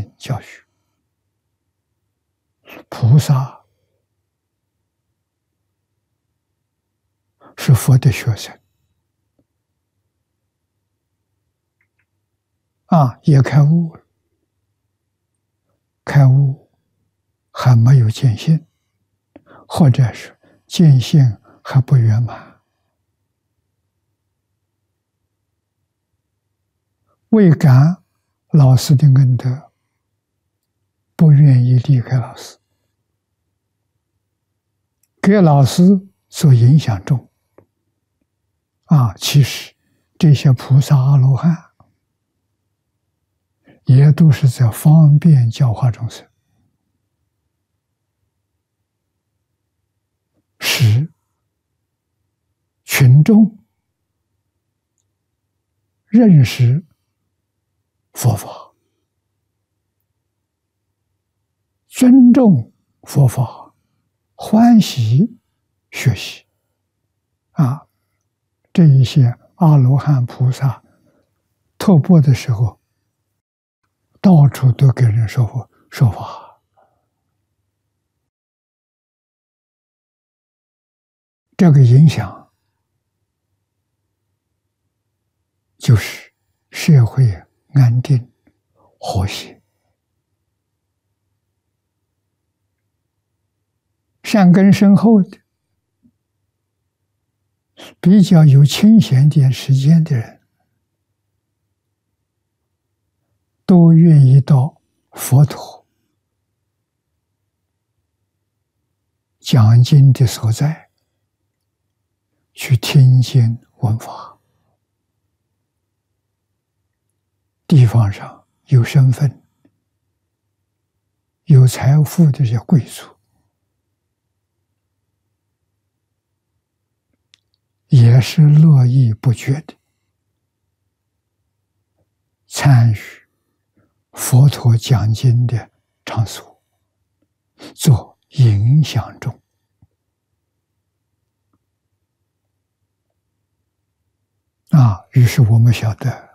面教育。菩萨是佛的学生也开悟了，开悟还没有见性，或者是见性还不圆满，未感老师的恩德，不愿意离开老师，给老师所影响重其实这些菩萨阿罗汉也都是在方便教化众生，使群众认识佛法，尊重佛法，欢喜学习这一些阿罗汉菩萨托钵的时候，到处都给人说法，这个影响就是社会安定和谐。善根深厚的，比较有清闲点时间的人，都愿意到佛陀讲经的所在去听经闻法。地方上有身份、有财富的这些贵族，也是络绎不绝的参与佛陀讲经的场所，做影响众于是我们晓得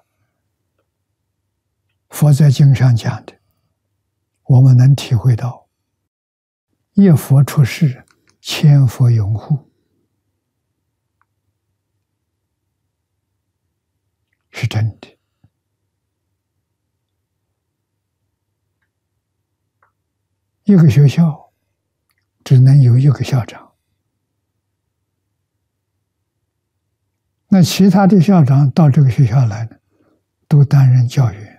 佛在经上讲的，我们能体会到一佛出世，千佛拥护，是真的。一个学校只能有一个校长，那其他的校长到这个学校来呢，都担任教员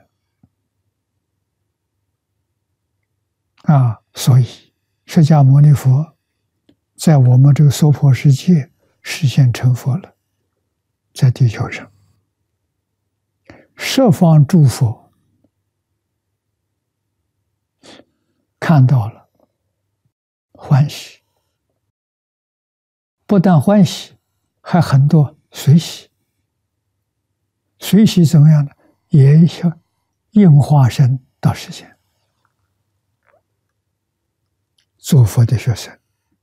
所以释迦牟尼佛在我们这个娑婆世界实现成佛了，在地球上十方诸佛看到了欢喜，不但欢喜，还很多随喜。随喜怎么样呢？也要应化身到世间，做佛的学生，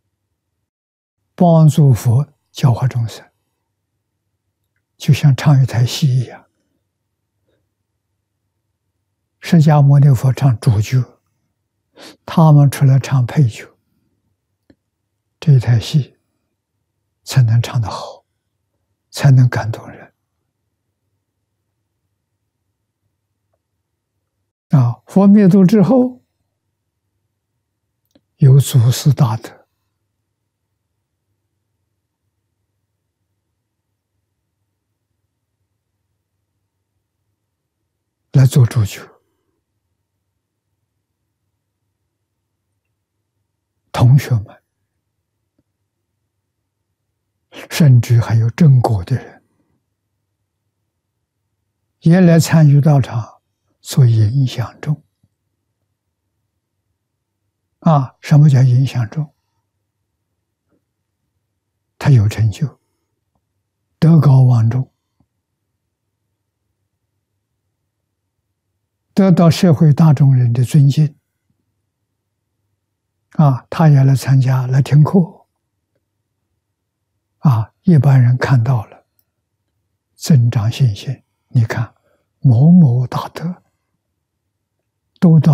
帮助佛教化众生，就像唱一台戏一样。释迦牟尼佛唱主角，他们出来唱配角，这一台戏才能唱得好，才能感动人佛灭度之后，有祖师大德来做主角，同学们，甚至还有正果的人也来参与道场，做影响众什么叫影响众？他有成就，德高望重，得到社会大众人的尊敬他也来参加，来听课一般人看到了，增长信心。你看某某大德都到